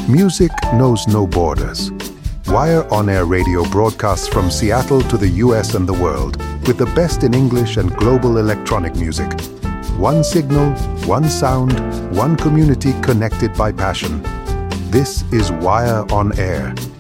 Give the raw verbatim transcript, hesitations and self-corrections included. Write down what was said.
Music knows no borders. Wire On Air Radio broadcasts from Seattle to the U S and the world with the best in English and global electronic music. One signal, one sound, one community connected by passion. This is Wire On Air,